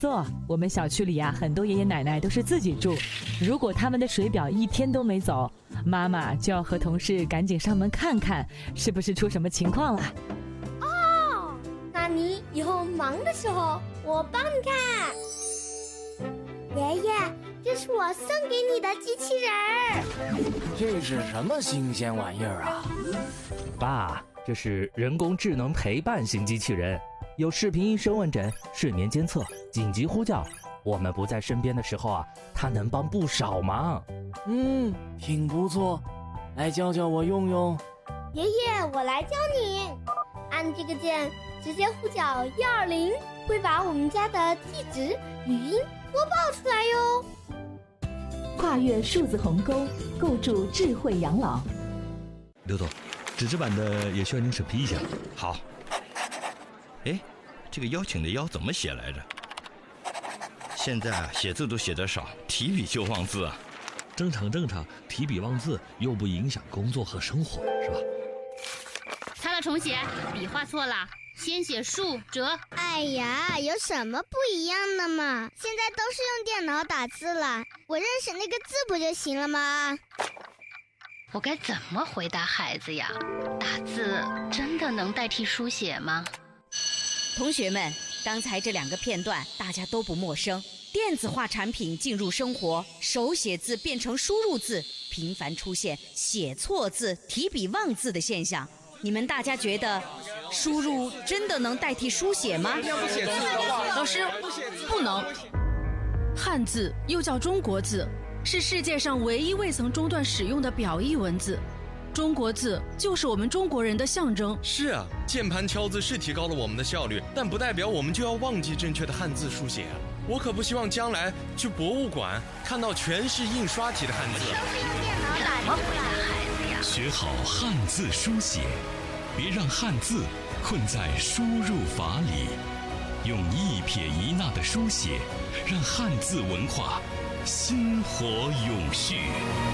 我们小区里啊，很多爷爷奶奶都是自己住，如果他们的水表一天都没走，妈妈就要和同事赶紧上门看看，是不是出什么情况了。 哦，那你以后忙的时候，我帮你看。爷爷，这是我送给你的机器人儿。 这是什么新鲜玩意儿啊？ 爸，这是人工智能陪伴型机器人，有视频医生问诊、睡眠监测、紧急呼叫。我们不在身边的时候啊，它能帮不少忙。 挺不错，来教教我用用。 爷爷，我来教你，按这个键直接呼叫120，会把我们家的地址、语音播报出来哟。 跨越数字鸿沟，构筑智慧养老。 刘总，纸质版的也需要您审批一下。 好。哎，这个邀请的邀怎么写来着？现在啊，写字都写得少，提笔就忘字啊。 正常，提笔忘字又不影响工作和生活，是吧？ 擦了重写，笔画错了，先写竖折。 哎呀，有什么不一样的嘛？现在都是用电脑打字了，我认识那个字不就行了吗？ 我该怎么回答孩子呀？打字真的能代替书写吗？ 同学们，刚才这2个片段大家都不陌生。电子化产品进入生活，手写字变成输入字，频繁出现写错字、提笔忘字的现象。你们大家觉得输入真的能代替书写吗？ 老师，不能。汉字又叫中国字，是世界上唯一未曾中断使用的表意文字。中国字就是我们中国人的象征。 是啊，键盘敲字是提高了我们的效率，但不代表我们就要忘记正确的汉字书写啊！我可不希望将来去博物馆看到全是印刷体的汉字。 怎么回答孩子呀？ 学好汉字书写，别让汉字困在输入法里，用一撇一捺的书写，让汉字文化薪火永续。